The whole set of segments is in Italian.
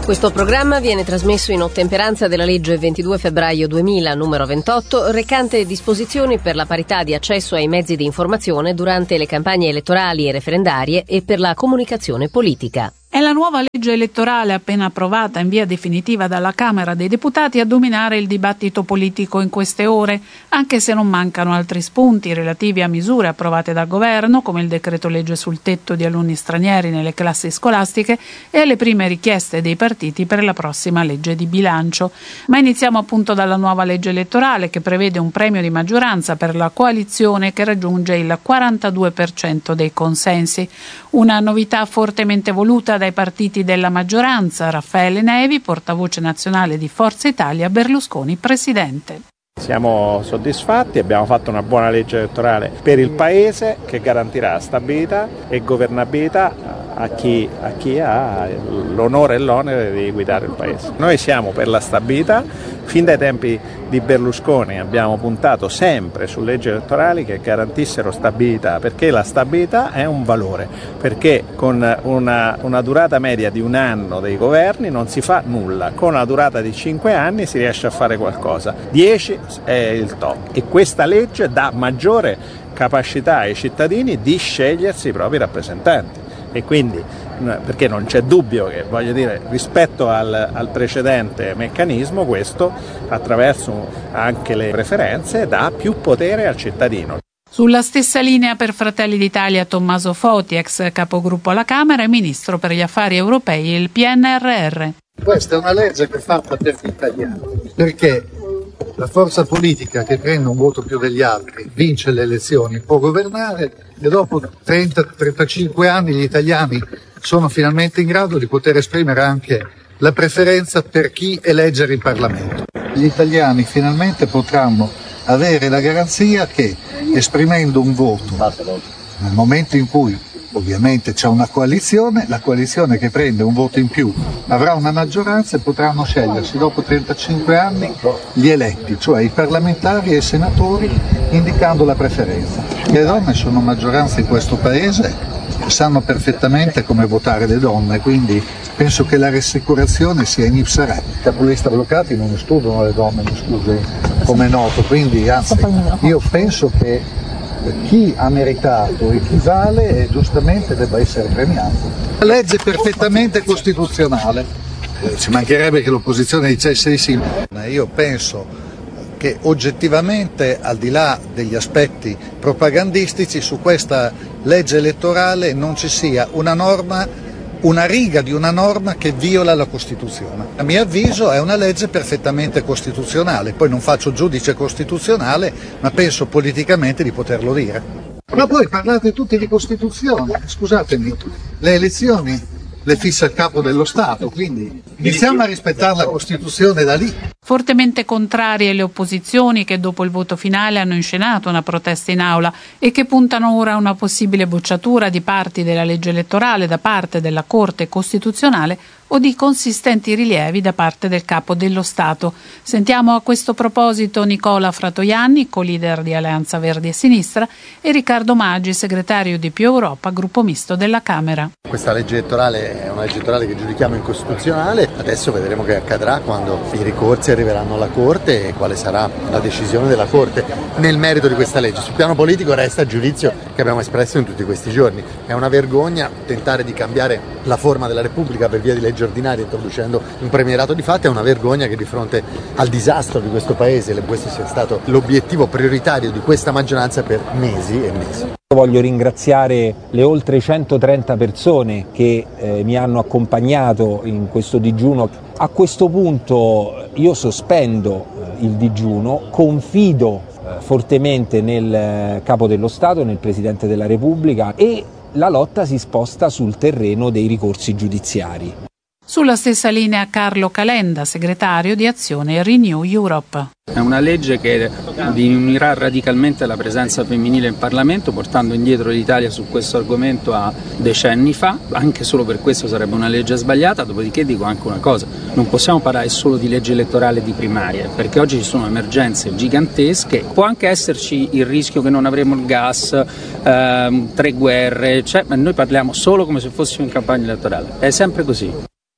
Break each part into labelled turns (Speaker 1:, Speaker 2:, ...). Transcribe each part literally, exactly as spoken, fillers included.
Speaker 1: Questo programma viene trasmesso in ottemperanza della legge ventidue febbraio duemila numero ventotto, recante disposizioni per la parità di accesso ai mezzi di informazione durante le campagne elettorali e referendarie e per la comunicazione politica.
Speaker 2: È la nuova legge elettorale appena approvata in via definitiva dalla Camera dei Deputati a dominare il dibattito politico in queste ore, anche se non mancano altri spunti relativi a misure approvate dal governo, come il decreto legge sul tetto di alunni stranieri nelle classi scolastiche e le prime richieste dei partiti per la prossima legge di bilancio. Ma iniziamo appunto dalla nuova legge elettorale, che prevede un premio di maggioranza per la coalizione che raggiunge il quarantadue per cento dei consensi. Una novità fortemente voluta dai partiti della maggioranza. Raffaele Nevi, portavoce nazionale di Forza Italia, Berlusconi presidente.
Speaker 3: Siamo soddisfatti, abbiamo fatto una buona legge elettorale per il Paese che garantirà stabilità e governabilità a chi, a chi ha l'onore e l'onere di guidare il Paese. Noi siamo per la stabilità, fin dai tempi di Berlusconi abbiamo puntato sempre su leggi elettorali che garantissero stabilità, perché la stabilità è un valore, perché con una, una durata media di un anno dei governi non si fa nulla, con una durata di cinque anni si riesce a fare qualcosa, dieci è il top e questa legge dà maggiore capacità ai cittadini di scegliersi i propri rappresentanti. E quindi, perché non c'è dubbio che, voglio dire, rispetto al, al precedente meccanismo, questo attraverso anche le preferenze dà più potere al cittadino.
Speaker 2: Sulla stessa linea per Fratelli d'Italia Tommaso Foti, ex capogruppo alla Camera e ministro per gli affari europei e il P N R R.
Speaker 4: Questa è una legge che è fatta per gli italiani, perché la forza politica che prende un voto più degli altri vince le elezioni, può governare e dopo trenta trentacinque anni gli italiani sono finalmente in grado di poter esprimere anche la preferenza per chi eleggere in Parlamento. Gli italiani finalmente potranno avere la garanzia che, esprimendo un voto nel momento in cui ovviamente c'è una coalizione, la coalizione che prende un voto in più avrà una maggioranza e potranno scegliersi dopo trentacinque anni gli eletti, cioè i parlamentari e i senatori, indicando la preferenza. Le donne sono maggioranza in questo Paese, sanno perfettamente come votare le donne, quindi penso che la rassicurazione sia in ipsa re. I capulista avvocati non escludono le donne, mi scusi, come è noto, quindi anzi io penso che chi ha meritato e chi vale giustamente debba essere premiato. La legge è perfettamente costituzionale, eh, ci mancherebbe che l'opposizione dicesse di sì. Io penso che oggettivamente, al di là degli aspetti propagandistici, su questa legge elettorale non ci sia una norma, una riga di una norma che viola la Costituzione. A mio avviso è una legge perfettamente costituzionale, poi non faccio giudice costituzionale, ma penso politicamente di poterlo dire. Ma poi parlate tutti di Costituzione, scusatemi, le elezioni le fissa il capo dello Stato, quindi iniziamo a rispettare la Costituzione da lì.
Speaker 2: Fortemente contrarie le opposizioni che dopo il voto finale hanno inscenato una protesta in aula e che puntano ora a una possibile bocciatura di parti della legge elettorale da parte della Corte Costituzionale o di consistenti rilievi da parte del Capo dello Stato. Sentiamo a questo proposito Nicola Fratoianni, co-leader di Alleanza Verdi e Sinistra, e Riccardo Maggi, segretario di Più Europa, gruppo misto della Camera.
Speaker 5: Questa legge elettorale è una legge elettorale che giudichiamo incostituzionale, adesso vedremo che accadrà quando i ricorsi arriveranno alla Corte e quale sarà la decisione della Corte nel merito di questa legge. Sul piano politico resta il giudizio che abbiamo espresso in tutti questi giorni. È una vergogna tentare di cambiare la forma della Repubblica per via di leggi ordinarie introducendo un premierato di fatto. È una vergogna che di fronte al disastro di questo Paese questo sia stato l'obiettivo prioritario di questa maggioranza per mesi e mesi.
Speaker 6: Voglio ringraziare le oltre centotrenta persone che eh, mi hanno accompagnato in questo digiuno. A questo punto io sospendo eh, il digiuno, confido eh, fortemente nel eh, Capo dello Stato, nel Presidente della Repubblica, e la lotta si sposta sul terreno dei ricorsi giudiziari.
Speaker 2: Sulla stessa linea Carlo Calenda, segretario di Azione Renew Europe.
Speaker 7: È una legge che diminuirà radicalmente la presenza femminile in Parlamento, portando indietro l'Italia su questo argomento a decenni fa. Anche solo per questo sarebbe una legge sbagliata. Dopodiché dico anche una cosa: non possiamo parlare solo di legge elettorale e di primarie, perché oggi ci sono emergenze gigantesche. Può anche esserci il rischio che non avremo il gas, ehm, tre guerre, cioè, ma noi parliamo solo come se fossimo in campagna elettorale. È sempre così.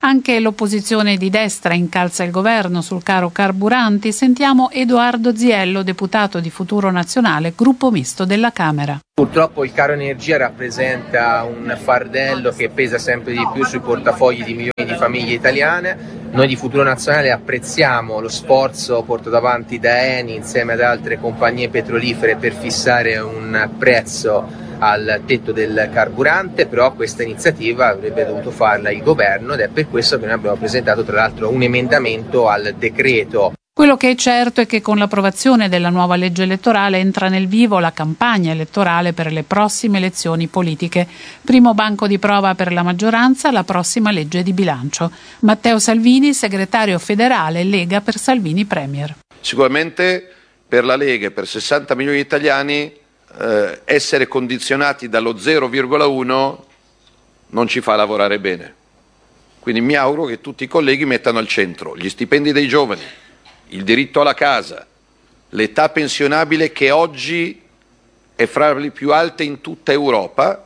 Speaker 2: Anche l'opposizione di destra incalza il governo sul caro carburanti. Sentiamo Edoardo Ziello, deputato di Futuro Nazionale, gruppo misto della Camera.
Speaker 8: Purtroppo il caro energia rappresenta un fardello che pesa sempre di più sui portafogli di milioni di famiglie italiane. Noi di Futuro Nazionale apprezziamo lo sforzo portato avanti da Eni insieme ad altre compagnie petrolifere per fissare un prezzo al tetto del carburante, però questa iniziativa avrebbe dovuto farla il governo ed è per questo che noi abbiamo presentato tra l'altro un emendamento al decreto.
Speaker 2: Quello che è certo è che con l'approvazione della nuova legge elettorale entra nel vivo la campagna elettorale per le prossime elezioni politiche. Primo banco di prova per la maggioranza, la prossima legge di bilancio. Matteo Salvini, segretario federale Lega per Salvini Premier.
Speaker 9: Sicuramente per la Lega e per sessanta milioni di italiani eh, essere condizionati dallo zero virgola uno non ci fa lavorare bene. Quindi mi auguro che tutti i colleghi mettano al centro gli stipendi dei giovani, il diritto alla casa, l'età pensionabile che oggi è fra le più alte in tutta Europa,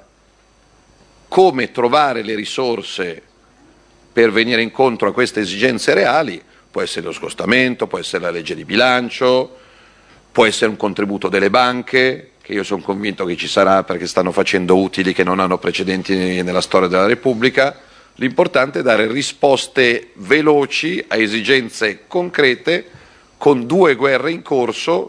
Speaker 9: come trovare le risorse per venire incontro a queste esigenze reali, può essere lo scostamento, può essere la legge di bilancio, può essere un contributo delle banche, che io sono convinto che ci sarà perché stanno facendo utili che non hanno precedenti nella storia della Repubblica. L'importante è dare risposte veloci a esigenze concrete con due guerre in corso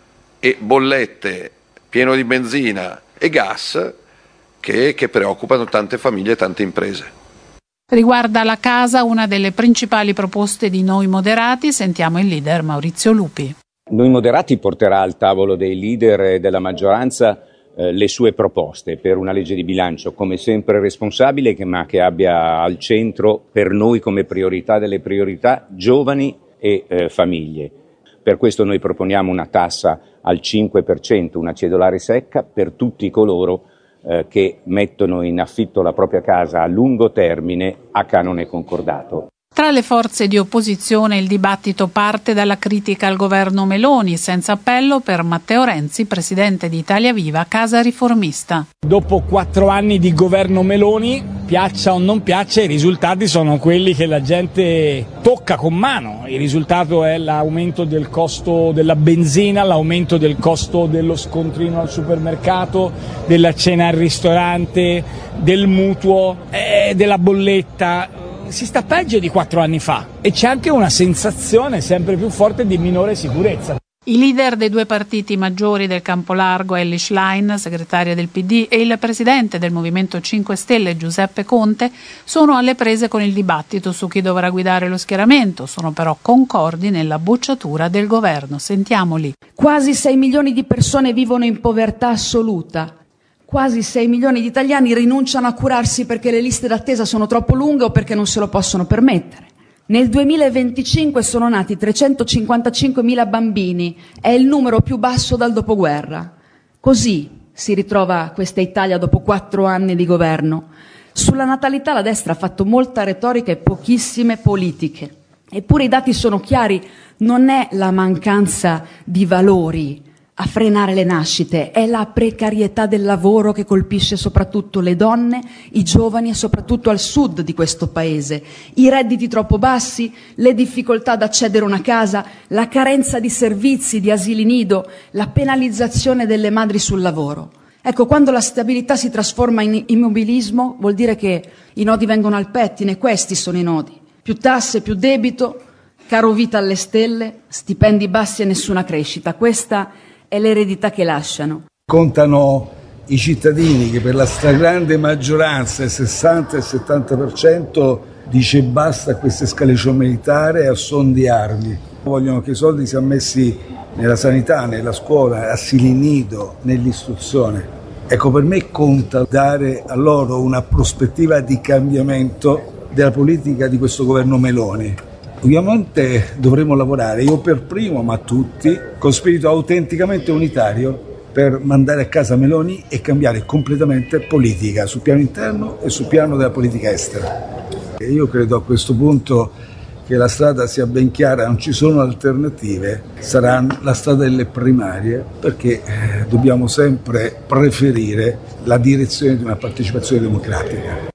Speaker 9: e bollette pieno di benzina e gas che, che preoccupano tante famiglie e tante imprese.
Speaker 2: Riguarda la casa, una delle principali proposte di Noi Moderati, sentiamo il leader Maurizio Lupi.
Speaker 10: Noi Moderati porterà al tavolo dei leader della maggioranza eh, le sue proposte per una legge di bilancio, come sempre responsabile, che, ma che abbia al centro per noi come priorità delle priorità giovani e eh, famiglie. Per questo noi proponiamo una tassa al cinque per cento, una cedolare secca per tutti coloro eh, che mettono in affitto la propria casa a lungo termine a canone concordato.
Speaker 2: Tra le forze di opposizione il dibattito parte dalla critica al governo Meloni, senza appello per Matteo Renzi, presidente di Italia Viva, Casa Riformista.
Speaker 11: Dopo quattro anni di governo Meloni, piaccia o non piaccia, i risultati sono quelli che la gente tocca con mano. Il risultato è l'aumento del costo della benzina, l'aumento del costo dello scontrino al supermercato, della cena al ristorante, del mutuo, eh, della bolletta. Si sta peggio di quattro anni fa e c'è anche una sensazione sempre più forte di minore sicurezza.
Speaker 2: I leader dei due partiti maggiori del campo largo, Elly Schlein, segretaria del P D, e il presidente del Movimento cinque Stelle, Giuseppe Conte, sono alle prese con il dibattito su chi dovrà guidare lo schieramento. Sono però concordi nella bocciatura del governo. Sentiamoli.
Speaker 12: Quasi sei milioni di persone vivono in povertà assoluta. Quasi sei milioni di italiani rinunciano a curarsi perché le liste d'attesa sono troppo lunghe o perché non se lo possono permettere. Nel duemilaventicinque sono nati trecentocinquantacinquemila bambini, è il numero più basso dal dopoguerra. Così si ritrova questa Italia dopo quattro anni di governo. Sulla natalità la destra ha fatto molta retorica e pochissime politiche. Eppure i dati sono chiari, non è la mancanza di valori a frenare le nascite, è la precarietà del lavoro che colpisce soprattutto le donne, i giovani e soprattutto al sud di questo paese. I redditi troppo bassi, le difficoltà ad accedere a una casa, la carenza di servizi, di asili nido, la penalizzazione delle madri sul lavoro. Ecco, quando la stabilità si trasforma in immobilismo vuol dire che i nodi vengono al pettine, e questi sono i nodi. Più tasse, più debito, caro vita alle stelle, stipendi bassi e nessuna crescita. Questa è l'eredità che lasciano.
Speaker 13: Contano i cittadini che per la stragrande maggioranza, il sessanta e il settanta per cento, dice basta a questa escalation militare a suon di armi. Vogliono che i soldi siano messi nella sanità, nella scuola, asili nido, nell'istruzione. Ecco, per me conta dare a loro una prospettiva di cambiamento della politica di questo governo Meloni. Ovviamente dovremo lavorare, io per primo, ma tutti, con spirito autenticamente unitario per mandare a casa Meloni e cambiare completamente politica sul piano interno e sul piano della politica estera. E io credo a questo punto che la strada sia ben chiara, non ci sono alternative, sarà la strada delle primarie, perché eh, dobbiamo sempre preferire la direzione di una partecipazione democratica.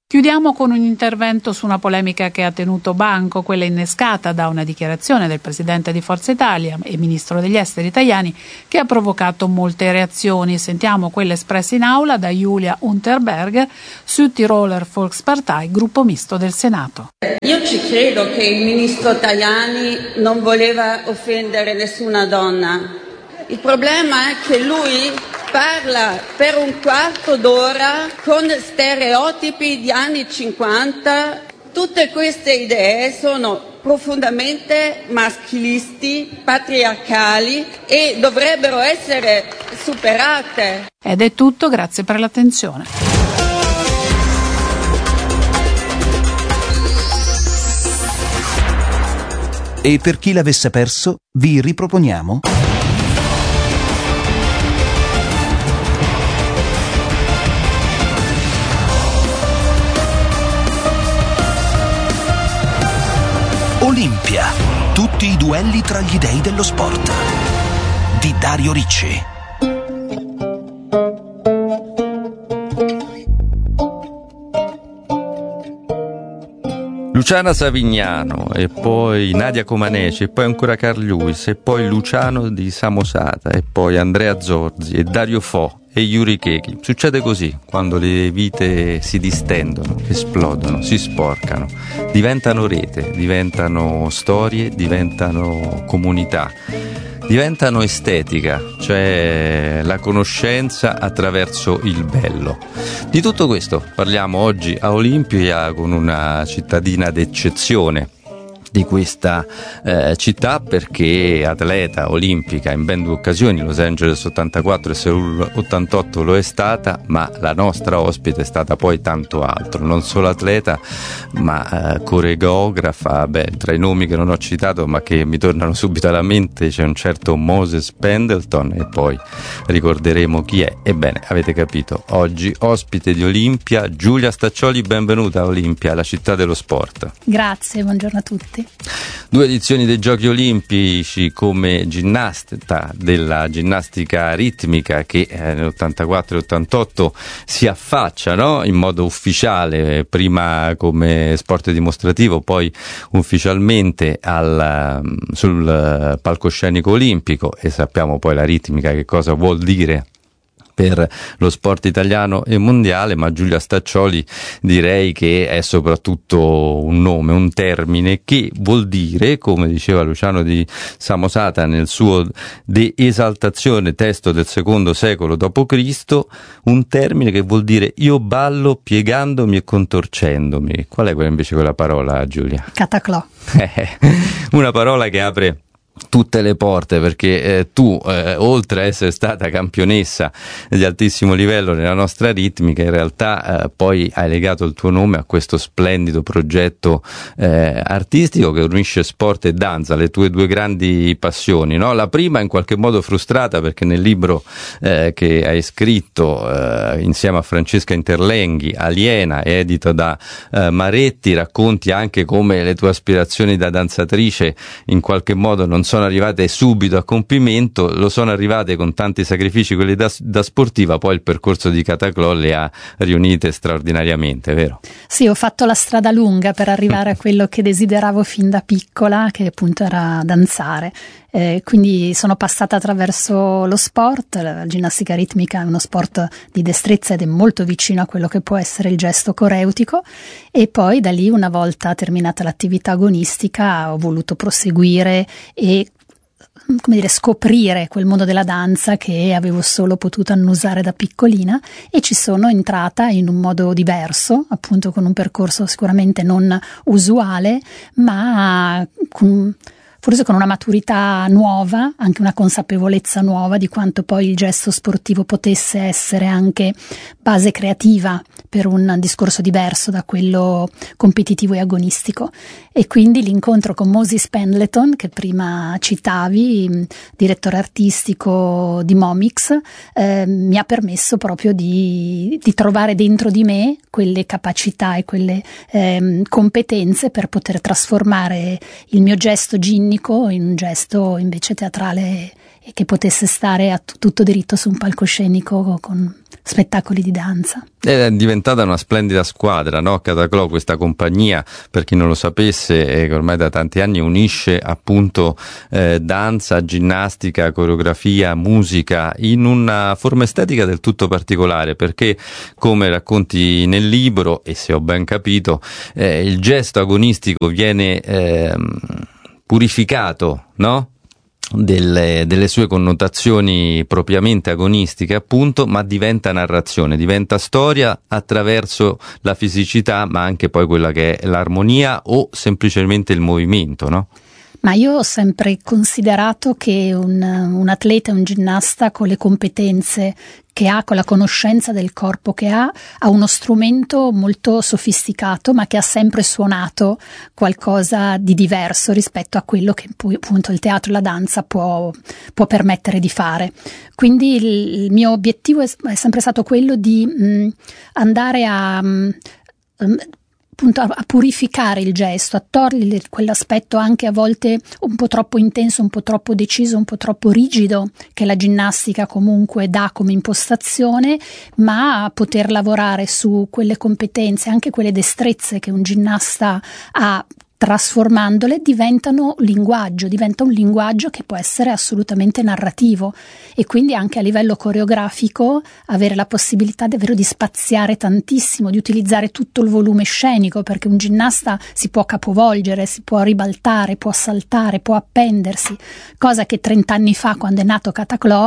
Speaker 2: Chiudiamo con un intervento su una polemica che ha tenuto banco, quella innescata da una dichiarazione del presidente di Forza Italia e ministro degli esteri italiani, che ha provocato molte reazioni. Sentiamo quelle espresse in aula da Julia Unterberger, Südtiroler Volkspartei, gruppo misto del Senato.
Speaker 14: Io ci credo che il ministro Tajani non voleva offendere nessuna donna. Il problema è che lui parla per un quarto d'ora con stereotipi di anni cinquanta. Tutte queste idee sono profondamente maschilisti, patriarcali e dovrebbero essere superate.
Speaker 2: Ed è tutto, grazie per l'attenzione.
Speaker 15: E per chi l'avesse perso, vi riproponiamo Olimpia, tutti i duelli tra gli dei dello sport, di Dario Ricci.
Speaker 16: Luciana Savignano e poi Nadia Comaneci e poi ancora Carl Lewis e poi Luciano di Samosata e poi Andrea Zorzi e Dario Fo e Yuri Keki. Succede così quando le vite si distendono, esplodono, si sporcano, diventano rete, diventano storie, diventano comunità, diventano estetica, cioè la conoscenza attraverso il bello. Di tutto questo parliamo oggi a Olimpia con una cittadina d'eccezione di questa eh, città, perché atleta olimpica in ben due occasioni, Los Angeles ottantaquattro e Seoul ottantotto lo è stata, ma la nostra ospite è stata poi tanto altro, non solo atleta ma eh, coreografa. Beh, tra i nomi che non ho citato ma che mi tornano subito alla mente c'è un certo Moses Pendleton e poi ricorderemo chi è. Ebbene, avete capito, oggi ospite di Olimpia Giulia Staccioli. Benvenuta a Olimpia, la città dello sport.
Speaker 17: Grazie, buongiorno a tutti.
Speaker 16: Due edizioni dei Giochi Olimpici come ginnasta della ginnastica ritmica che eh, nell'ottantaquattro e ottantotto si affaccia, no? In modo ufficiale, prima come sport dimostrativo, poi ufficialmente al, sul palcoscenico olimpico, e sappiamo poi la ritmica che cosa vuol dire per lo sport italiano e mondiale. Ma Giulia Staccioli direi che è soprattutto un nome, un termine che vuol dire, come diceva Luciano di Samosata nel suo De Esaltazione, testo del secondo secolo dopo Cristo, un termine che vuol dire io ballo piegandomi e contorcendomi. Qual è quella invece quella parola, Giulia?
Speaker 17: Cataclò.
Speaker 16: Una parola che apre tutte le porte, perché eh, tu eh, oltre a essere stata campionessa di altissimo livello nella nostra ritmica, in realtà eh, poi hai legato il tuo nome a questo splendido progetto eh, artistico che unisce sport e danza, le tue due grandi passioni, no? La prima in qualche modo frustrata, perché nel libro eh, che hai scritto eh, insieme a Francesca Interlenghi, Aliena, edito da eh, Maretti, racconti anche come le tue aspirazioni da danzatrice in qualche modo non sono arrivate subito a compimento, lo sono arrivate con tanti sacrifici, quelli da, da sportiva, poi il percorso di Cataclò le ha riunite straordinariamente, vero?
Speaker 17: Sì, ho fatto la strada lunga per arrivare a quello che desideravo fin da piccola, che appunto era danzare. Eh, quindi sono passata attraverso lo sport. La ginnastica ritmica è uno sport di destrezza ed è molto vicino a quello che può essere il gesto coreutico, e poi da lì, una volta terminata l'attività agonistica, ho voluto proseguire e come dire, scoprire quel mondo della danza che avevo solo potuto annusare da piccolina, e ci sono entrata in un modo diverso, appunto con un percorso sicuramente non usuale, ma con forse con una maturità nuova, anche una consapevolezza nuova di quanto poi il gesto sportivo potesse essere anche base creativa per un discorso diverso da quello competitivo e agonistico. E quindi l'incontro con Moses Pendleton, che prima citavi, direttore artistico di Momix, eh, mi ha permesso proprio di, di trovare dentro di me quelle capacità e quelle eh, competenze per poter trasformare il mio gesto ginnico in un gesto invece teatrale e che potesse stare a t- tutto diritto su un palcoscenico con spettacoli di danza.
Speaker 16: È diventata una splendida squadra, no? Cataclò, questa compagnia, per chi non lo sapesse, eh, che ormai da tanti anni unisce appunto eh, danza, ginnastica, coreografia, musica in una forma estetica del tutto particolare, perché come racconti nel libro, e se ho ben capito, eh, il gesto agonistico viene eh, purificato, no? Delle, delle sue connotazioni propriamente agonistiche appunto, ma diventa narrazione, diventa storia attraverso la fisicità, ma anche poi quella che è l'armonia o semplicemente il movimento, no?
Speaker 17: Ma io ho sempre considerato che un, un atleta, un ginnasta con le competenze che ha, con la conoscenza del corpo che ha, ha uno strumento molto sofisticato, ma che ha sempre suonato qualcosa di diverso rispetto a quello che poi appunto il teatro e la danza può, può permettere di fare. Quindi il, il mio obiettivo è, è sempre stato quello di mh, andare a... Mh, appunto a purificare il gesto, a togliere quell'aspetto anche a volte un po' troppo intenso, un po' troppo deciso, un po' troppo rigido che la ginnastica comunque dà come impostazione, ma a poter lavorare su quelle competenze, anche quelle destrezze che un ginnasta ha, trasformandole diventano linguaggio, diventa un linguaggio che può essere assolutamente narrativo, e quindi anche a livello coreografico avere la possibilità davvero di spaziare tantissimo, di utilizzare tutto il volume scenico, perché un ginnasta si può capovolgere, si può ribaltare, può saltare, può appendersi, cosa che trent'anni fa, quando è nato Cataclò,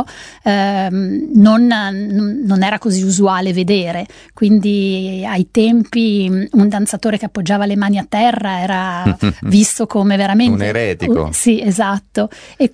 Speaker 17: ehm, non, non era così usuale vedere. Quindi ai tempi un danzatore che appoggiava le mani a terra era visto come veramente
Speaker 16: un eretico.
Speaker 17: Uh, sì, esatto. E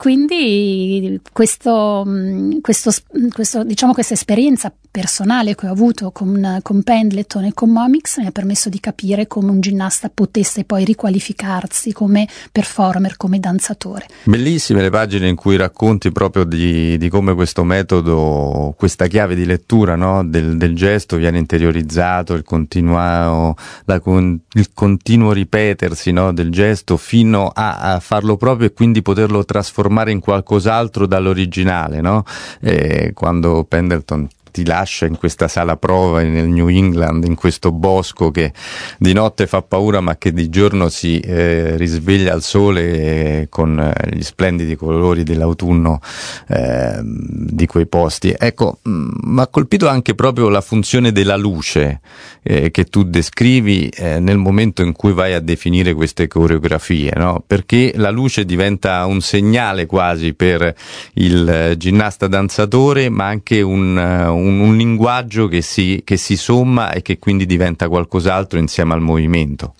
Speaker 17: quindi questo, questo, questo, diciamo, questa esperienza personale che ho avuto con, con Pendleton e con Momix mi ha permesso di capire come un ginnasta potesse poi riqualificarsi come performer, come danzatore.
Speaker 16: Bellissime le pagine in cui racconti proprio di, di come questo metodo, questa chiave di lettura, no? del, del gesto viene interiorizzato, il continuo, la, il continuo ripetersi, no? del gesto fino a, a farlo proprio e quindi poterlo trasformare in qualcos'altro dall'originale, no? E quando Pendleton ti lascia in questa sala prova nel New England, in questo bosco che di notte fa paura ma che di giorno si eh, risveglia al sole eh, con eh, gli splendidi colori dell'autunno eh, di quei posti. Ecco, mi ha colpito anche proprio la funzione della luce eh, che tu descrivi eh, nel momento in cui vai a definire queste coreografie, no? Perché la luce diventa un segnale quasi per il eh, ginnasta danzatore, ma anche un Un, un linguaggio che si, che si somma e che quindi diventa qualcos'altro insieme al movimento.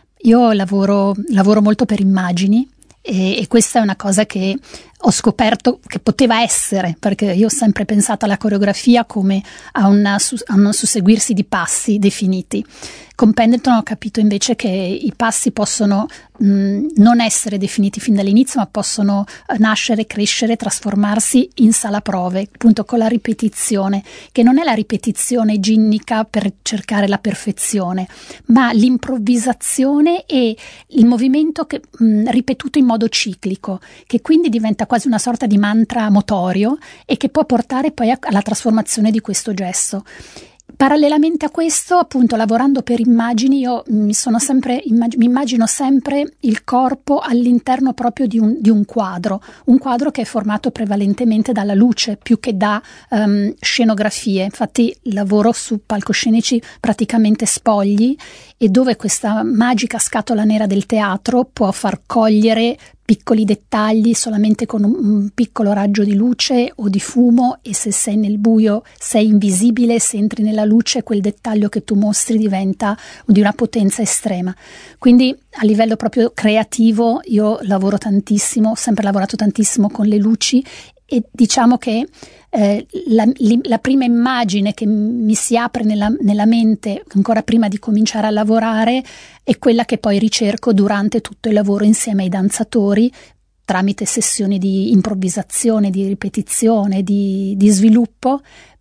Speaker 17: Io lavoro, lavoro molto per immagini e, e questa è una cosa che ho scoperto che poteva essere, perché io ho sempre pensato alla coreografia come a, una, a un susseguirsi di passi definiti. Con Pendleton ho capito invece che i passi possono mh, non essere definiti fin dall'inizio, ma possono nascere, crescere, trasformarsi in sala prove, appunto con la ripetizione, che non è la ripetizione ginnica per cercare la perfezione, ma l'improvvisazione e il movimento che, mh, ripetuto in modo ciclico, che quindi diventa quasi una sorta di mantra motorio e che può portare poi alla trasformazione di questo gesto. Parallelamente a questo, appunto, lavorando per immagini, io mi sono sempre immag- mi immagino sempre il corpo all'interno proprio di un, di un quadro, un quadro che è formato prevalentemente dalla luce più che da um, scenografie. Infatti lavoro su palcoscenici praticamente spogli e dove questa magica scatola nera del teatro può far cogliere piccoli dettagli solamente con un, un piccolo raggio di luce o di fumo, e se sei nel buio sei invisibile, se entri nella luce quel dettaglio che tu mostri diventa di una potenza estrema. Quindi a livello proprio creativo io lavoro tantissimo, ho sempre lavorato tantissimo con le luci, e diciamo che eh, la, li, la prima immagine che mi si apre nella, nella mente ancora prima di cominciare a lavorare è quella che poi ricerco durante tutto il lavoro insieme ai danzatori, tramite sessioni di improvvisazione, di ripetizione, di, di sviluppo,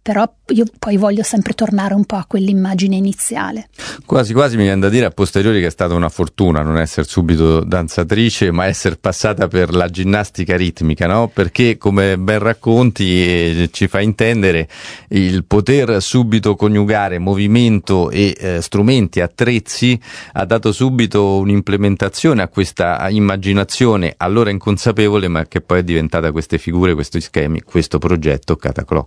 Speaker 17: però io poi voglio sempre tornare un po' a quell'immagine iniziale.
Speaker 16: Quasi quasi mi viene da dire a posteriori che è stata una fortuna non essere subito danzatrice, ma essere passata per la ginnastica ritmica, no? Perché come ben racconti e ci fa intendere, il poter subito coniugare movimento e eh, strumenti, attrezzi, ha dato subito un'implementazione a questa immaginazione allora inconsapevole, ma che poi è diventata queste figure, questi schemi, questo progetto Cataclò.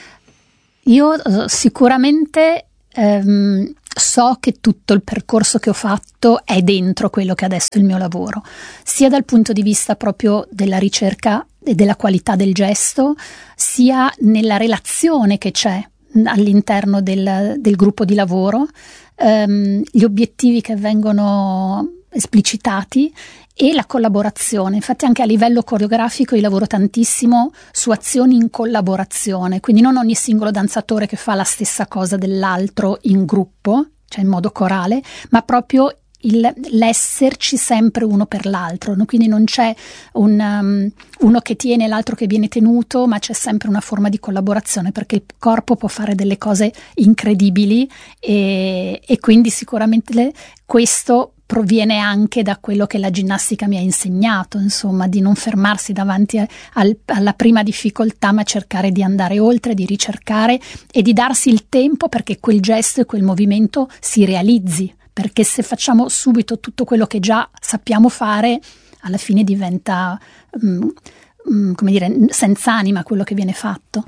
Speaker 17: Io uh, sicuramente ehm, so che tutto il percorso che ho fatto è dentro quello che adesso è il mio lavoro, sia dal punto di vista proprio della ricerca e della qualità del gesto, sia nella relazione che c'è all'interno del, del gruppo di lavoro, ehm, gli obiettivi che vengono esplicitati e la collaborazione. Infatti anche a livello coreografico io lavoro tantissimo su azioni in collaborazione, quindi non ogni singolo danzatore che fa la stessa cosa dell'altro in gruppo, cioè in modo corale, ma proprio il, l'esserci sempre uno per l'altro, no? Quindi non c'è un, um, uno che tiene e l'altro che viene tenuto, ma c'è sempre una forma di collaborazione, perché il corpo può fare delle cose incredibili e, e quindi sicuramente le, questo proviene anche da quello che la ginnastica mi ha insegnato, insomma, di non fermarsi davanti a, al, alla prima difficoltà, ma cercare di andare oltre, di ricercare e di darsi il tempo perché quel gesto e quel movimento si realizzi, perché se facciamo subito tutto quello che già sappiamo fare, alla fine diventa, um, um, come dire, senza anima quello che viene fatto.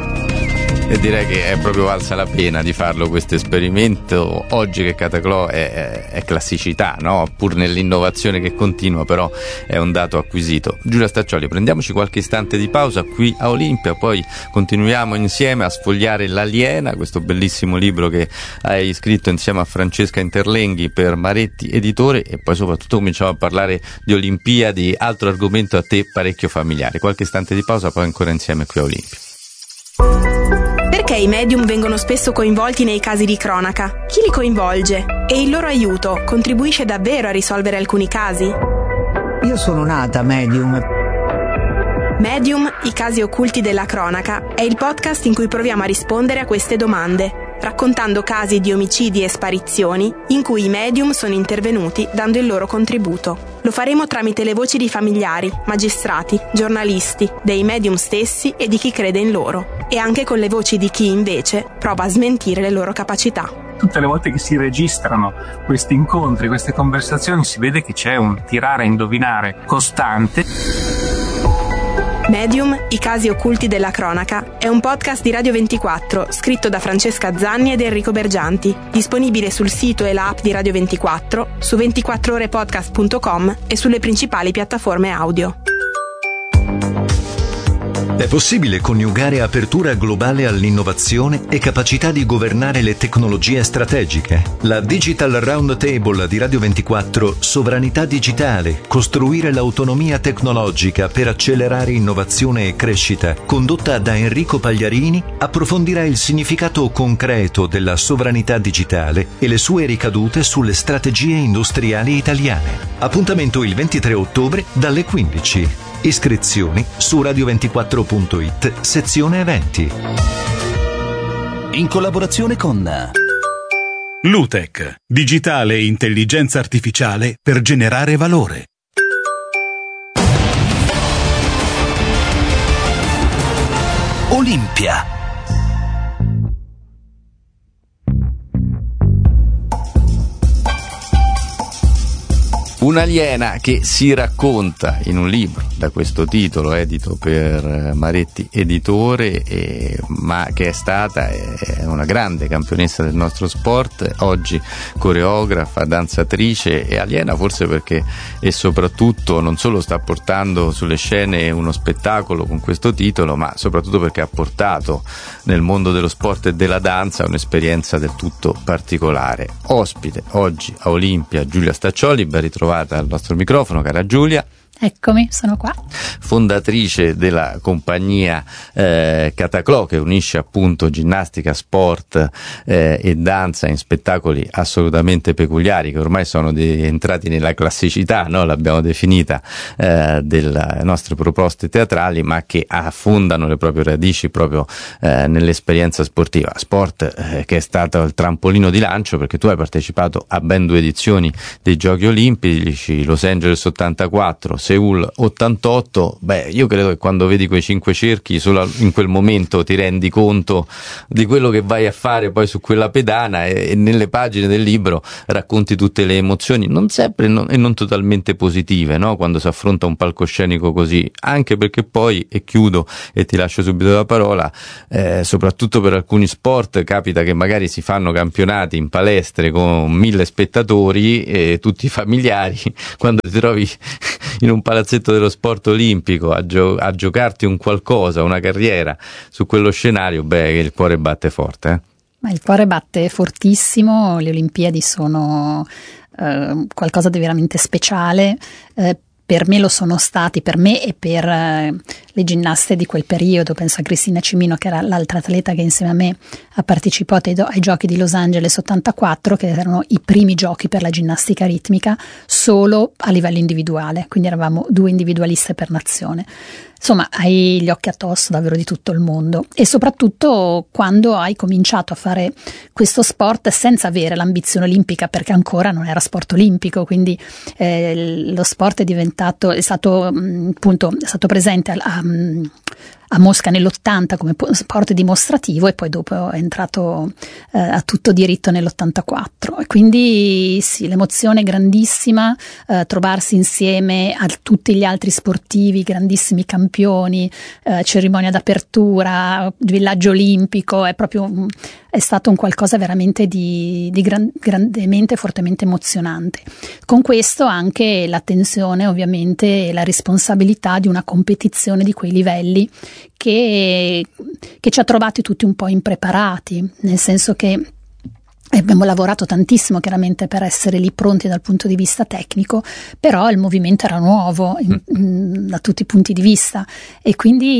Speaker 16: E direi che è proprio valsa la pena di farlo questo esperimento oggi che Cataclò è, è classicità, no? Pur nell'innovazione che continua, però è un dato acquisito. Giulia Staccioli, prendiamoci qualche istante di pausa qui a Olimpia, poi continuiamo insieme a sfogliare L'Aliena, questo bellissimo libro che hai scritto insieme a Francesca Interlenghi per Maretti Editore, e poi soprattutto cominciamo a parlare di Olimpiadi, altro argomento a te parecchio familiare. Qualche istante di pausa, poi ancora insieme qui a Olimpia.
Speaker 18: Perché i medium vengono spesso coinvolti nei casi di cronaca? Chi li coinvolge? E il loro aiuto contribuisce davvero a risolvere alcuni casi?
Speaker 19: Io sono nata medium.
Speaker 18: Medium, i casi occulti della cronaca, è il podcast in cui proviamo a rispondere a queste domande, raccontando casi di omicidi e sparizioni in cui i medium sono intervenuti dando il loro contributo. Lo faremo tramite le voci di familiari, magistrati, giornalisti, dei medium stessi e di chi crede in loro, e anche con le voci di chi invece prova a smentire le loro capacità.
Speaker 20: Tutte le volte che si registrano questi incontri, queste conversazioni, si vede che c'è un tirare a indovinare costante.
Speaker 18: Medium, i casi occulti della cronaca, è un podcast di Radio ventiquattro scritto da Francesca Zanni ed Enrico Bergianti, disponibile sul sito e l'app di Radio ventiquattro, su ventiquattro ore podcast punto com e sulle principali piattaforme audio.
Speaker 21: È possibile coniugare apertura globale all'innovazione e capacità di governare le tecnologie strategiche. La Digital Roundtable di Radio ventiquattro, Sovranità digitale, costruire l'autonomia tecnologica per accelerare innovazione e crescita, condotta da Enrico Pagliarini, approfondirà il significato concreto della sovranità digitale e le sue ricadute sulle strategie industriali italiane. Appuntamento il ventitré ottobre dalle quindici. Iscrizioni su radio ventiquattro punto it, sezione eventi.
Speaker 15: In collaborazione con
Speaker 22: Lutech, digitale e intelligenza artificiale per generare valore.
Speaker 15: Olimpia.
Speaker 16: Un'aliena che si racconta in un libro da questo titolo, edito per Maretti Editore, eh, ma che è stata è una grande campionessa del nostro sport, oggi coreografa, danzatrice e aliena forse perché e soprattutto non solo sta portando sulle scene uno spettacolo con questo titolo, ma soprattutto perché ha portato nel mondo dello sport e della danza un'esperienza del tutto particolare. Ospite oggi a Olimpia Giulia Staccioli, ben ritrovata al nostro microfono, cara Giulia.
Speaker 17: Eccomi, sono qua.
Speaker 16: Fondatrice della compagnia eh, Cataclò, che unisce appunto ginnastica, sport eh, e danza in spettacoli assolutamente peculiari, che ormai sono de- entrati nella classicità, no? L'abbiamo definita, eh, delle nostre proposte teatrali, ma che affondano le proprie radici proprio eh, nell'esperienza sportiva. Sport eh, che è stato il trampolino di lancio, perché tu hai partecipato a ben due edizioni dei Giochi Olimpici, Los Angeles ottantaquattro, Seul ottantotto. Beh, io credo che quando vedi quei cinque cerchi solo in quel momento ti rendi conto di quello che vai a fare poi su quella pedana, e, e nelle pagine del libro racconti tutte le emozioni, non sempre non, e non totalmente positive, no? Quando si affronta un palcoscenico così, anche perché poi, e chiudo e ti lascio subito la parola, eh, soprattutto per alcuni sport capita che magari si fanno campionati in palestre con mille spettatori e tutti familiari, quando ti trovi in un palazzetto dello sport olimpico a, gio- a giocarti un qualcosa, una carriera su quello scenario, beh, il cuore batte forte. Eh?
Speaker 17: Ma il cuore batte fortissimo, le Olimpiadi sono eh, qualcosa di veramente speciale. Eh, Per me lo sono stati, per me e per eh, le ginnaste di quel periodo. Penso a Cristina Cimino, che era l'altra atleta che insieme a me ha partecipato ai, ai giochi di Los Angeles ottantaquattro, che erano i primi giochi per la ginnastica ritmica solo a livello individuale, quindi eravamo due individualiste per nazione. Insomma, hai gli occhi addosso davvero di tutto il mondo, e soprattutto quando hai cominciato a fare questo sport senza avere l'ambizione olimpica, perché ancora non era sport olimpico, quindi eh, lo sport è diventato, è stato mh, appunto è stato presente a, a, a Mosca nell'ottanta come sport dimostrativo, e poi dopo è entrato eh, a tutto diritto nell'ottantaquattro, e quindi sì, l'emozione è grandissima, eh, trovarsi insieme a tutti gli altri sportivi, grandissimi campioni, eh, cerimonia d'apertura, villaggio olimpico, è proprio è stato un qualcosa veramente di, di gran, grandemente, fortemente emozionante. Con questo anche la tensione, ovviamente, e la responsabilità di una competizione di quei livelli che, che ci ha trovati tutti un po' impreparati, nel senso che abbiamo lavorato tantissimo chiaramente per essere lì pronti dal punto di vista tecnico, però il movimento era nuovo in, in, da tutti i punti di vista, e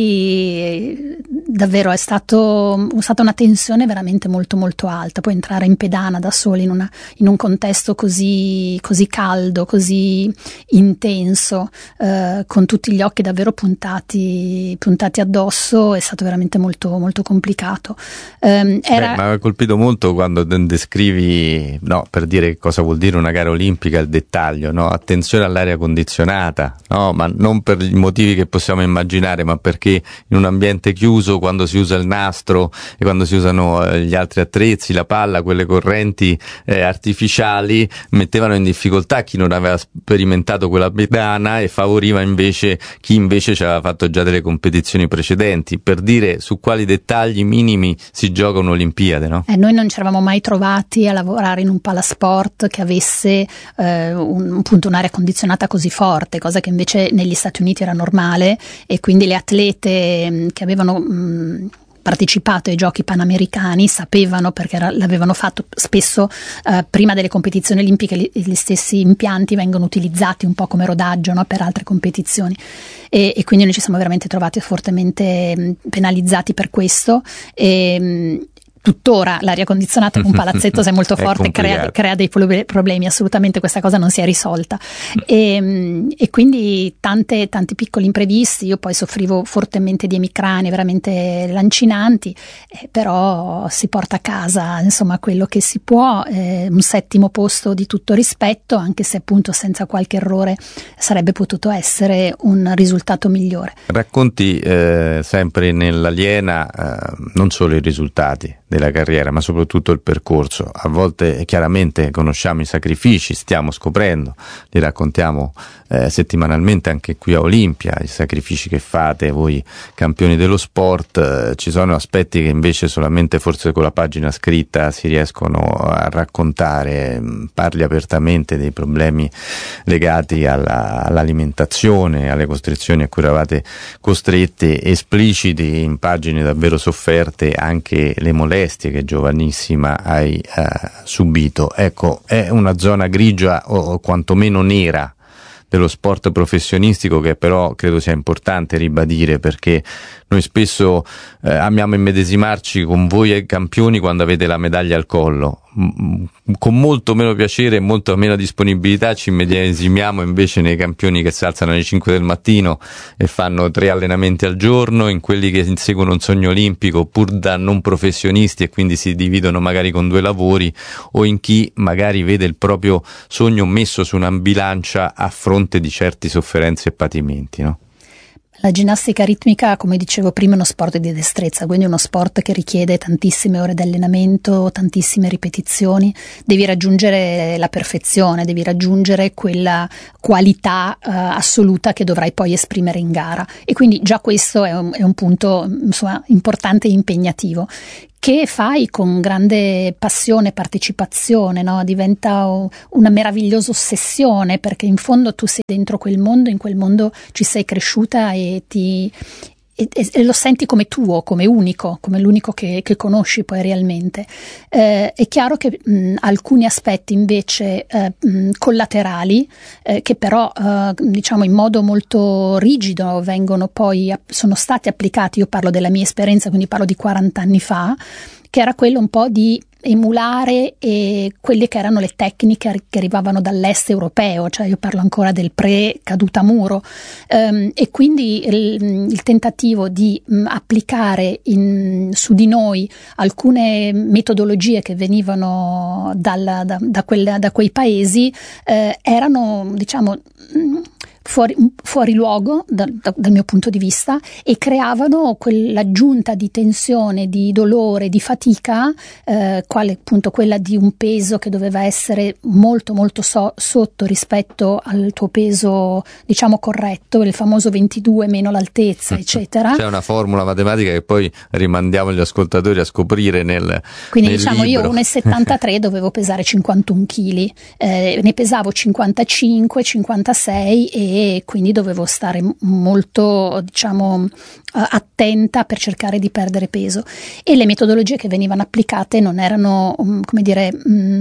Speaker 17: quindi davvero è stato è stata una tensione veramente molto molto alta. Poi entrare in pedana da soli in, una, in un contesto così, così caldo, così intenso, eh, con tutti gli occhi davvero puntati, puntati addosso, è stato veramente molto molto complicato. Eh, era...
Speaker 16: Beh, mi ha colpito molto quando scrivi, no, per dire cosa vuol dire una gara olimpica, il dettaglio, no? Attenzione all'aria condizionata, no? Ma non per i motivi che possiamo immaginare, ma perché in un ambiente chiuso, quando si usa il nastro e quando si usano eh, gli altri attrezzi, la palla, quelle correnti eh, artificiali, mettevano in difficoltà chi non aveva sperimentato quella pedana e favoriva invece chi invece ci aveva fatto già delle competizioni precedenti, per dire su quali dettagli minimi si gioca un'Olimpiade, no?
Speaker 17: Eh, noi non ci eravamo mai trovati a lavorare in un palasport che avesse eh, un, appunto un'aria condizionata così forte, cosa che invece negli Stati Uniti era normale, e quindi le atlete mh, che avevano mh, partecipato ai giochi panamericani sapevano, perché era, l'avevano fatto spesso eh, prima delle competizioni olimpiche. Gli, gli stessi impianti vengono utilizzati un po' come rodaggio, no, per altre competizioni, e, e quindi noi ci siamo veramente trovati fortemente mh, penalizzati per questo. E, mh, tuttora l'aria condizionata in un palazzetto, se è molto forte, crea, crea dei problemi, assolutamente questa cosa non si è risolta. E, e quindi tante, tanti piccoli imprevisti. Io poi soffrivo fortemente di emicranie veramente lancinanti, eh, però si porta a casa insomma quello che si può, eh, un settimo posto di tutto rispetto, anche se appunto senza qualche errore sarebbe potuto essere un risultato migliore.
Speaker 16: Racconti eh, sempre nell'Aliena eh, non solo i risultati della carriera, ma soprattutto il percorso. A volte chiaramente conosciamo i sacrifici, stiamo scoprendo, li raccontiamo eh, settimanalmente anche qui a Olimpia, i sacrifici che fate voi campioni dello sport. Eh, ci sono aspetti che invece solamente forse con la pagina scritta si riescono a raccontare. Parli apertamente dei problemi legati alla, all'alimentazione, alle costrizioni a cui eravate costretti, espliciti in pagine davvero sofferte anche le molestie che giovanissima hai eh, subito. Ecco, è una zona grigia o, o quantomeno nera dello sport professionistico, che però credo sia importante ribadire, perché noi spesso eh, amiamo immedesimarci con voi ai campioni quando avete la medaglia al collo. Con molto meno piacere e molto meno disponibilità ci immedesimiamo invece nei campioni che si alzano alle cinque del mattino e fanno tre allenamenti al giorno, in quelli che inseguono un sogno olimpico pur da non professionisti e quindi si dividono magari con due lavori, o in chi magari vede il proprio sogno messo su una bilancia a fronte di certi sofferenze e patimenti, no?
Speaker 17: La ginnastica ritmica, come dicevo prima, è uno sport di destrezza, quindi uno sport che richiede tantissime ore di allenamento, tantissime ripetizioni, devi raggiungere la perfezione, devi raggiungere quella qualità uh, assoluta che dovrai poi esprimere in gara, e quindi già questo è un, è un punto, insomma, importante e impegnativo, che fai con grande passione e partecipazione, no? Diventa una meravigliosa ossessione, perché in fondo tu sei dentro quel mondo, in quel mondo ci sei cresciuta e ti e, e lo senti come tuo, come unico, come l'unico che, che conosci poi realmente. Eh, è chiaro che mh, alcuni aspetti invece eh, mh, collaterali, eh, che però eh, diciamo in modo molto rigido vengono poi, sono stati applicati, io parlo della mia esperienza, quindi parlo di quaranta anni fa, che era quello un po' di emulare e quelle che erano le tecniche che arrivavano dall'est europeo, cioè io parlo ancora del pre-caduta muro, um, e quindi il, il tentativo di um, applicare in, su di noi alcune metodologie che venivano dal, da, da, quel, da quei paesi eh, erano, diciamo, Fuori, fuori luogo da, da, dal mio punto di vista, e creavano quell'aggiunta di tensione, di dolore, di fatica, eh, quale appunto quella di un peso che doveva essere molto molto so, sotto rispetto al tuo peso, diciamo, corretto, il famoso ventidue meno l'altezza, eccetera.
Speaker 16: C'è una formula matematica che poi rimandiamo gli ascoltatori a scoprire nel
Speaker 17: quindi
Speaker 16: nel
Speaker 17: diciamo
Speaker 16: libro.
Speaker 17: Io uno virgola settantatré dovevo pesare cinquantuno chili, eh, ne pesavo cinquantacinque cinquantasei e e quindi dovevo stare molto, diciamo, attenta per cercare di perdere peso, e le metodologie che venivano applicate non erano, come dire,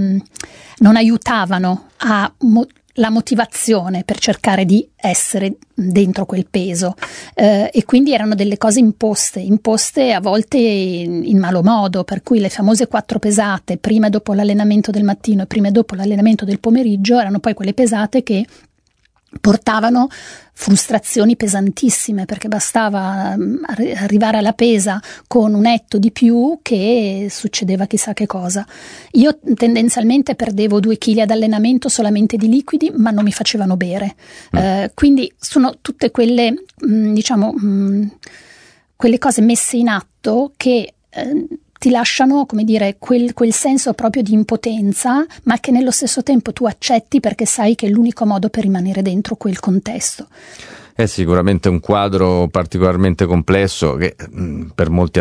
Speaker 17: non aiutavano a mo- la motivazione per cercare di essere dentro quel peso, eh, e quindi erano delle cose imposte, imposte a volte in, in malo modo, per cui le famose quattro pesate prima e dopo l'allenamento del mattino e prima e dopo l'allenamento del pomeriggio erano poi quelle pesate che portavano frustrazioni pesantissime, perché bastava arri- arrivare alla pesa con un etto di più che succedeva chissà che cosa. Io tendenzialmente perdevo due chili ad allenamento solamente di liquidi, ma non mi facevano bere, mm. eh, quindi sono tutte quelle mh, diciamo mh, quelle cose messe in atto che eh, ti lasciano, come dire, quel, quel senso proprio di impotenza, ma che nello stesso tempo tu accetti perché sai che è l'unico modo per rimanere dentro quel contesto.
Speaker 16: È sicuramente un quadro particolarmente complesso che mh, per molti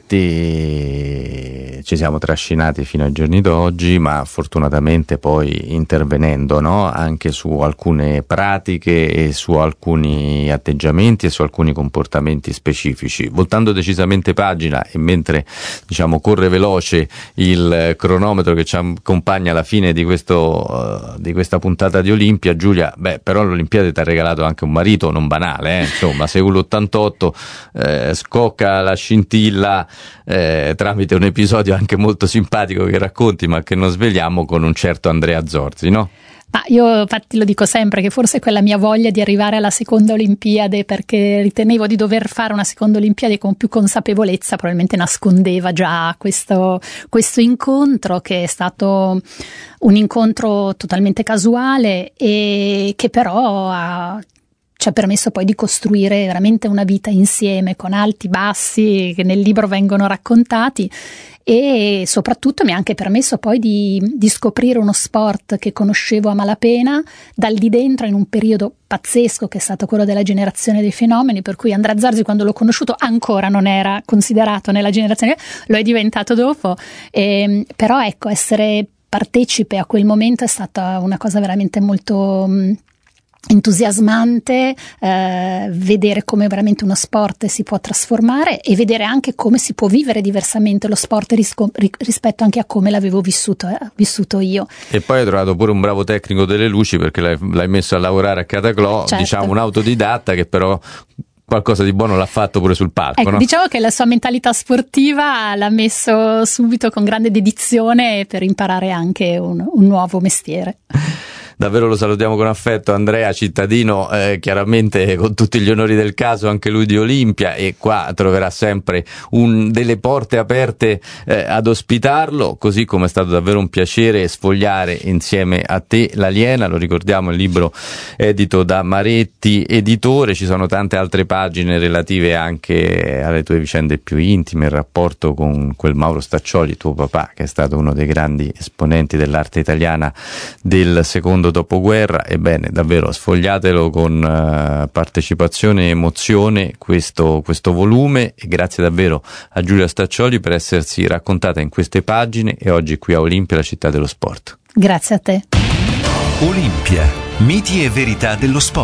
Speaker 16: aspetti ci siamo trascinati fino ai giorni d'oggi, ma fortunatamente poi intervenendo, no? Anche su alcune pratiche e su alcuni atteggiamenti e su alcuni comportamenti specifici. Voltando decisamente pagina, e mentre diciamo corre veloce il cronometro che ci accompagna alla fine di, questo, uh, di questa puntata di Olimpia, Giulia, beh, però l'Olimpiade ti ha regalato anche un marito, non banale, eh? Insomma, sei uno virgola ottantotto, eh, scocca la scintilla eh, tramite un episodio anche molto simpatico che racconti ma che non sveliamo, con un certo Andrea Zorzi, no?
Speaker 17: Ma io infatti lo dico sempre che forse quella mia voglia di arrivare alla seconda Olimpiade, perché ritenevo di dover fare una seconda Olimpiade con più consapevolezza, probabilmente nascondeva già questo, questo incontro, che è stato un incontro totalmente casuale e che però ha ci ha permesso poi di costruire veramente una vita insieme, con alti, bassi, che nel libro vengono raccontati, e soprattutto mi ha anche permesso poi di, di scoprire uno sport che conoscevo a malapena dal di dentro, in un periodo pazzesco che è stato quello della generazione dei fenomeni, per cui Andrea Zorzi, quando l'ho conosciuto, ancora non era considerato nella generazione, lo è diventato dopo, e, però ecco, essere partecipe a quel momento è stata una cosa veramente molto entusiasmante eh, vedere come veramente uno sport si può trasformare e vedere anche come si può vivere diversamente lo sport risco- rispetto anche a come l'avevo vissuto, eh, vissuto io.
Speaker 16: E poi hai trovato pure un bravo tecnico delle luci, perché l'hai, l'hai messo a lavorare a Cataclò,
Speaker 17: certo.
Speaker 16: Diciamo un autodidatta che però qualcosa di buono l'ha fatto pure sul palco,
Speaker 17: ecco,
Speaker 16: no?
Speaker 17: Diciamo che la sua mentalità sportiva l'ha messo subito con grande dedizione per imparare anche un, un nuovo mestiere.
Speaker 16: Davvero lo salutiamo con affetto Andrea, cittadino eh, chiaramente con tutti gli onori del caso, anche lui di Olimpia, e qua troverà sempre un, delle porte aperte eh, ad ospitarlo, così come è stato davvero un piacere sfogliare insieme a te l'Aliena. Lo ricordiamo, il libro edito da Maretti Editore, ci sono tante altre pagine relative anche alle tue vicende più intime, il rapporto con quel Mauro Staccioli, tuo papà, che è stato uno dei grandi esponenti dell'arte italiana del secondo dopoguerra. Ebbene, davvero sfogliatelo con uh, partecipazione e emozione questo, questo volume, e grazie davvero a Giulia Staccioli per essersi raccontata in queste pagine e oggi qui a Olimpia, la città dello sport.
Speaker 17: Grazie a te.
Speaker 21: Olimpia, miti e verità dello sport.